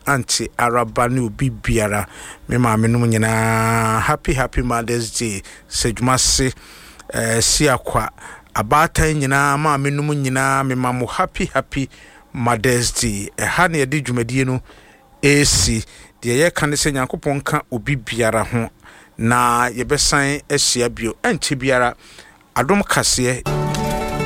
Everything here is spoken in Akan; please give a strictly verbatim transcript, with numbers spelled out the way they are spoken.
Auntie Araba ne obi biara me ma me no nyina happy happy Mother's Day sejumase eh siakwa abata nyina ma me no nyina me ma mo happy happy Mother's Day eh ha na yedi dwumadie no esi de ye kan se Nyankopon ka obi biara ho na ye besan ahia bio anche biara adom kase